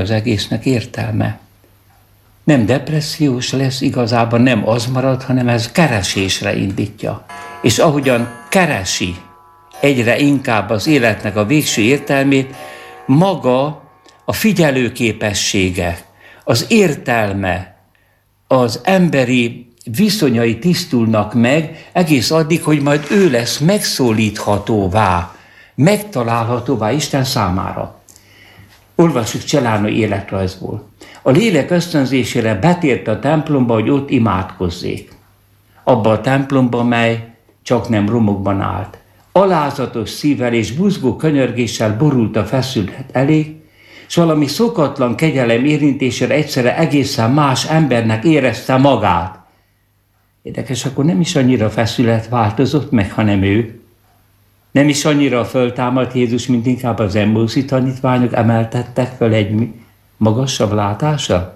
az egésznek értelme. Nem depressziós lesz igazában, nem az marad, hanem ez keresésre indítja. És ahogyan keresi egyre inkább az életnek a végső értelmét, maga a figyelőképessége, az értelme, az emberi viszonyai tisztulnak meg, egész addig, hogy majd ő lesz megszólíthatóvá, megtalálhatóvá Isten számára. Olvassuk Celano életrajzból. A lélek ösztönzésére betért a templomba, hogy ott imádkozzék. Abba a templomba, mely csak nem romokban állt. Alázatos szívvel és buzgó könyörgéssel borult a feszülhet elé, és valami szokatlan kegyelem érintésére egyszerre egészen más embernek érezte magát. Érdekes, akkor nem is annyira feszület változott meg, hanem ő. Nem is annyira föltámadt Jézus, mint inkább az Emmauszi tanítványok emeltettek fel egy magasabb látásra.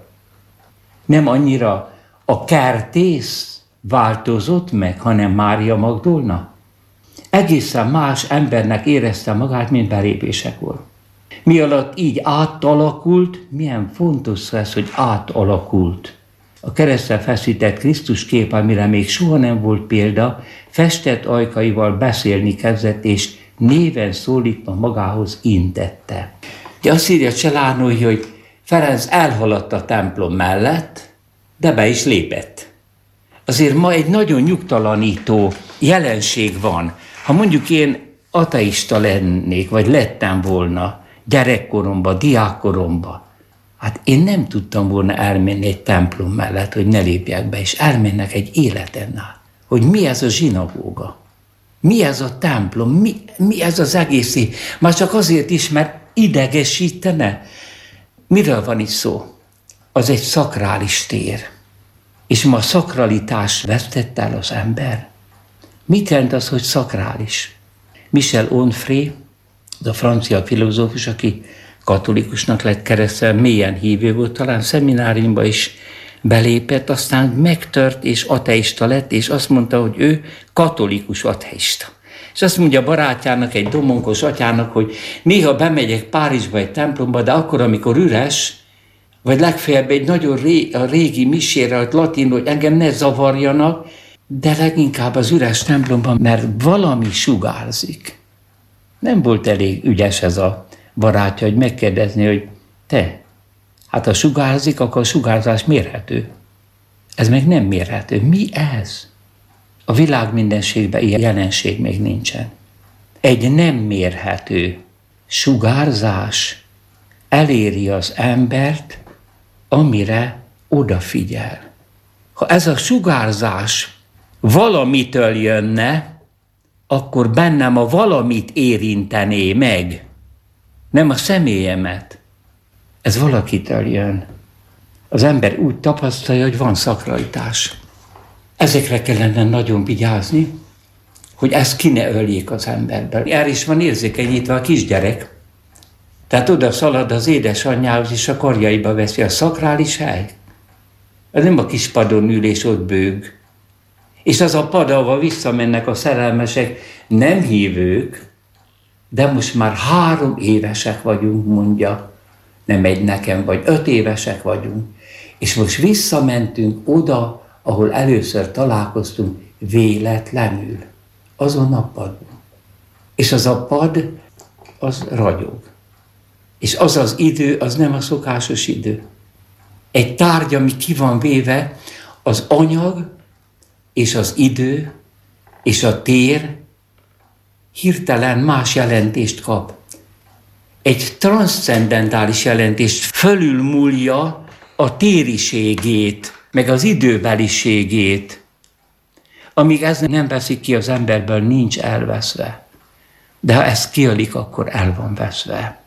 Nem annyira a kertész változott meg, hanem Mária Magdolna. Egészen más embernek érezte magát, mint belépésekor. Mi alatt így átalakult, milyen fontos ez, hogy átalakult. A keresztre feszített Krisztus kép, amire még soha nem volt példa, festett ajkaival beszélni kezdett, és néven szólítva magához intette. De azt írja Celano, hogy Ferenc elhaladt a templom mellett, de be is lépett. Azért ma egy nagyon nyugtalanító jelenség van. Ha mondjuk én ateista lennék, vagy lettem volna gyerekkoromban, diákkoromban, hát én nem tudtam volna elmenni egy templom mellett, hogy ne lépjek be, és elmennek egy életen át. Hogy mi ez a zsinagóga? Mi ez a templom? Mi ez az egész? Már csak azért is, mert idegesítene. Miről van itt szó? Az egy szakrális tér. És ma a szakralitás vesztette el az ember. Mit jelent az, hogy szakrális? Michel Onfray, az a francia filozófus, aki katolikusnak lett keresztelve, mélyen hívő volt, talán szemináriumba is belépett, aztán megtört és ateista lett, és azt mondta, hogy ő katolikus ateista. És azt mondja barátjának, egy domonkos atyának, hogy néha bemegyek Párizsba egy templomba, de akkor, amikor üres, vagy legfeljebb egy nagyon régi misére, hogy latin, hogy engem ne zavarjanak, de leginkább az üres templomban, mert valami sugárzik. Nem volt elég ügyes ez a barátja, hogy megkérdezni, hogy te, hát ha sugárzik, akkor a sugárzás mérhető. Ez meg nem mérhető. Mi ez? A világ mindenségben ilyen jelenség még nincsen. Egy nem mérhető sugárzás eléri az embert, amire odafigyel. Ha ez a sugárzás valamitől jönne, akkor bennem a valamit érintené meg, nem a személyemet. Ez valakitől jön. Az ember úgy tapasztalja, hogy van szakralitás. Ezekre kellene nagyon vigyázni, hogy ezt ki ne öljék az emberben. Erre is van érzékenyítve a kisgyerek. Tehát oda szalad az édesanyjához, és a karjaiba veszi a szakrális hely. Ez nem a kis padon ül, és ott bőg. És az a pad, ahova visszamennek a szerelmesek, nem hívők, de most már 3 évesek vagyunk, mondja. Nem egy nekem, vagy 5 évesek vagyunk. És most visszamentünk oda, ahol először találkoztunk, véletlenül. Azon a padon. És az a pad, az ragyog. És az az idő, az nem a szokásos idő. Egy tárgy, ami ki van véve, az anyag, és az idő, és a tér hirtelen más jelentést kap. Egy transzcendentális jelentést fölülmúlja a tériségét, meg az időbeliségét. Amíg ez nem veszik ki az emberből, nincs elveszve. De ha ez kiölik, akkor el van veszve.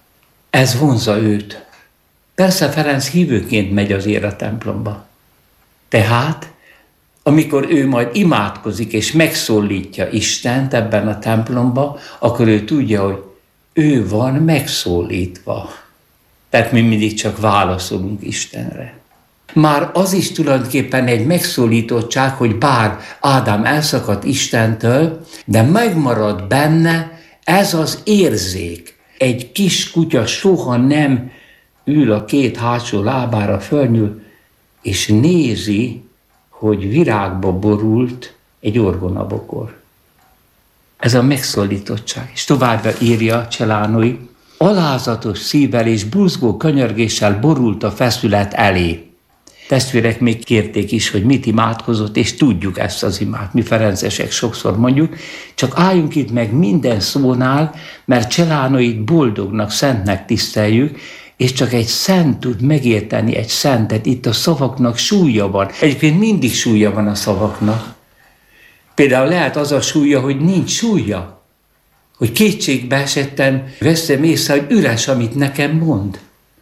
Ez vonzza őt. Persze Ferenc hívőként megy azért a templomba. Tehát, amikor ő majd imádkozik és megszólítja Istent ebben a templomba, akkor ő tudja, hogy ő van megszólítva. Tehát mi mindig csak válaszolunk Istenre. Már az is tulajdonképpen egy megszólítottság, hogy bár Ádám elszakadt Istentől, de megmarad benne ez az érzék. Egy kis kutya soha nem ül a két hátsó lábára, fölnyúl, és nézi, hogy virágba borult egy orgonabokor. Ez a megszólítottság. És továbbá írja Celánoi, alázatos szívvel és buzgó könyörgéssel borult a feszület elé. Testvérek még kérték is, hogy mit imádkozott, és tudjuk ezt az imát. Mi ferencesek sokszor mondjuk, csak álljunk itt meg minden szónál, mert Celánoit boldognak, szentnek tiszteljük, és csak egy szent tud megérteni egy szentet. Itt a szavaknak súlya van. Egyébként mindig súlya van a szavaknak. Például lehet az a súlya, hogy nincs súlya. Hogy kétségbe esetten veszem észre, hogy üres, amit nekem mond.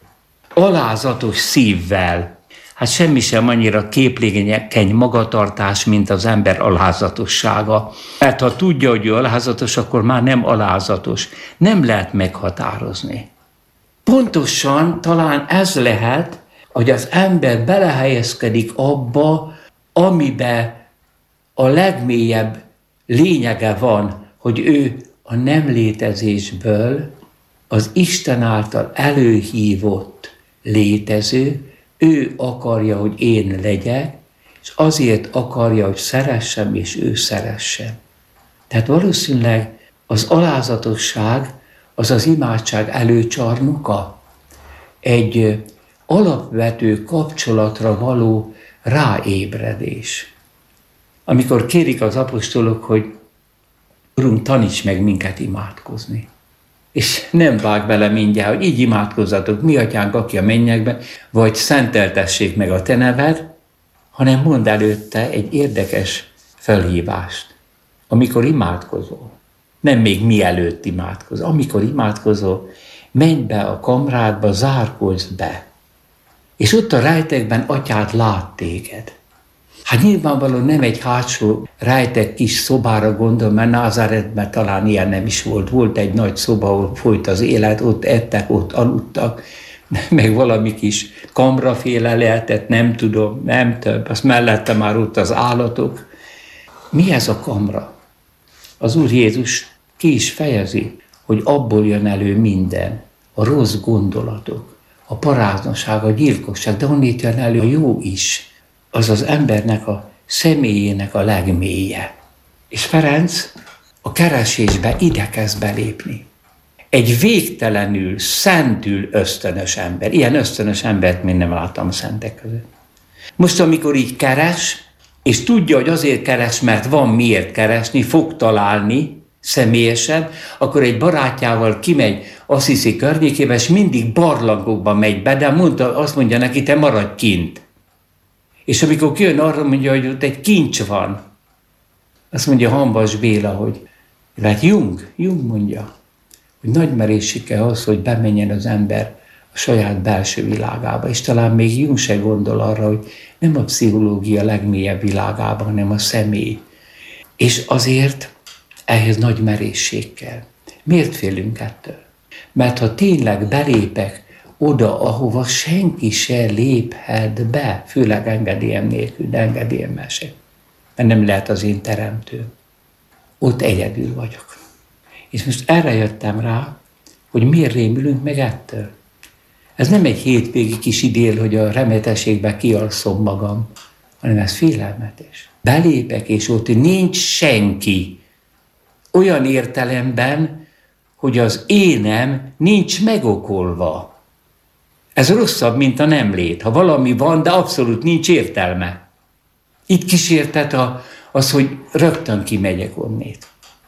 Alázatos szívvel. Hát semmi sem annyira képlékeny magatartás, mint az ember alázatossága. Mert ha tudja, hogy ő alázatos, akkor már nem alázatos. Nem lehet meghatározni. Pontosan talán ez lehet, hogy az ember belehelyezkedik abba, amiben a legmélyebb lényege van, hogy ő a nem létezésből az Isten által előhívott létező, ő akarja, hogy én legyek, és azért akarja, hogy szeressem, és ő szeressen. Tehát valószínűleg az alázatosság az az imádság előcsarnoka, egy alapvető kapcsolatra való ráébredés. Amikor kérik az apostolok, hogy Urunk, taníts meg minket imádkozni. És nem vág bele mindjárt, hogy így imádkozzatok, mi atyánk, aki a mennyekben, vagy szenteltessék meg a te neved, hanem mondd előtte egy érdekes felhívást. Amikor imádkozol, nem még mielőtt imádkozol, amikor imádkozol, menj be a kamrádba, zárkózz be. És ott a rejtekben atyád lát téged. Hát nyilvánvalóan nem egy hátsó rejtek kis szobára gondol, mert Názáretben talán ilyen nem is volt. Volt egy nagy szoba, ahol folyt az élet, ott ettek, ott aludtak, meg valami kis kamraféle lehetett, nem tudom, nem több, azt mellette már ott az állatok. Mi ez a kamra? Az Úr Jézus ki is fejezi, hogy abból jön elő minden, a rossz gondolatok, a paráznaság, a gyilkosság, de honnét jön elő a jó is. Az az embernek a személyének a legmélye. És Ferenc a keresésbe ide kezd belépni. Egy végtelenül, szentül ösztönös ember. Ilyen ösztönös embert még nem láttam a szentek között. Most, amikor így keres, és tudja, hogy azért keres, mert van miért keresni, fog találni személyesen, akkor egy barátjával kimegy Assisi környékébe, és mindig barlangokba megy be, de azt mondja neki, te maradj kint. És amikor kijön, arra mondja, hogy ott egy kincs van. Azt mondja Hambas Béla, hogy hát Jung mondja, hogy nagy merészsége az, hogy bemenjen az ember a saját belső világába. És talán még Jung se gondol arra, hogy nem a pszichológia legmélyebb világában, hanem a személy. És azért ehhez nagy merészség kell. Miért félünk ettől? Mert ha tényleg belépek oda, ahova senki se léphet be, főleg engedélyem nélkül, de engedélyemmel se. Mert nem lehet az én teremtőm. Ott egyedül vagyok. És most erre jöttem rá, hogy miért rémülünk meg ettől. Ez nem egy hétvégi kis idél, hogy a remetességbe kialszom magam, hanem ez félelmetes. Belépek, és ott nincs senki. Olyan értelemben, hogy az énem nincs megokolva. Ez rosszabb, mint a nem lét. Ha valami van, de abszolút nincs értelme. Itt kísértet az, hogy rögtön kimegyek onnét.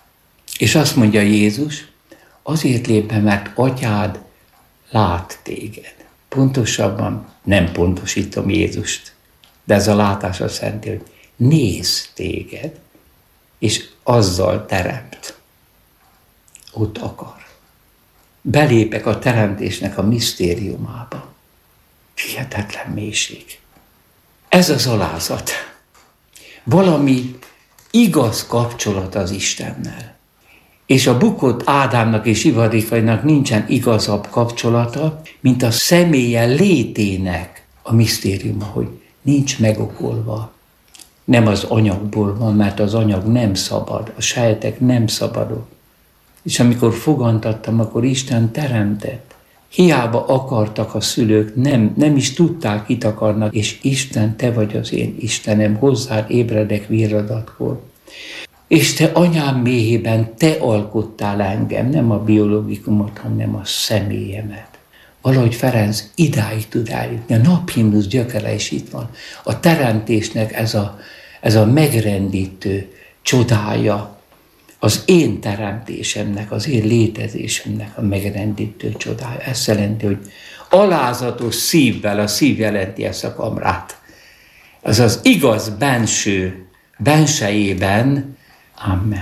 És azt mondja Jézus, azért lép be, mert atyád lát téged. Pontosabban nem pontosítom Jézust, de ez a látás azt jelenti, hogy néz téged, és azzal teremt. Ott akar. Belépek a teremtésnek a misztériumába. Hihetetlen mélység. Ez az alázat. Valami igaz kapcsolat az Istennel. És a bukott Ádámnak és ivadékainak nincsen igazabb kapcsolata, mint a személye létének a misztériuma, hogy nincs megokolva. Nem az anyagból van, mert az anyag nem szabad, a sejtek nem szabadok. És amikor fogantattam, akkor Isten teremtett Hiába akartak a szülők, nem is tudták, mit akarnak, és Isten, te vagy az én Istenem, hozzád ébredek virradatkor. És te anyám méhében te alkottál engem, nem a biológikumot, hanem a személyemet. Valahogy Ferenc idáig tud eljutni. A naphimnusz gyökere is itt van. A teremtésnek ez a megrendítő csodája, az én teremtésemnek, az én létezésemnek a megrendítő csodája. Ez jelenti, hogy alázatos szívvel, a szív jelenti ezt a kamrát. Az az igaz bensejében, amen.